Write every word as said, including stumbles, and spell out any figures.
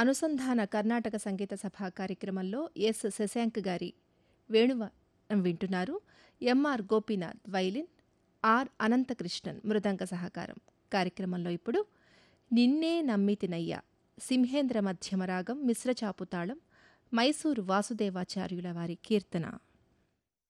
అనుసంధాన కర్ణాటక సంగీత సభ కార్యక్రమంలో ఎస్ శశాంక్ గారి వేణువ వింటున్నారు. MR Gopinath violin, are Ananthakrishnan మృదంగ సహకారం. కార్యక్రమంలో ఇప్పుడు నిన్నే నమ్మితినయ్య సింహేంద్ర మధ్యమ రాగం మిశ్రచాపు తాళం మైసూరు వాసుదేవాచార్యుల వారి కీర్తన.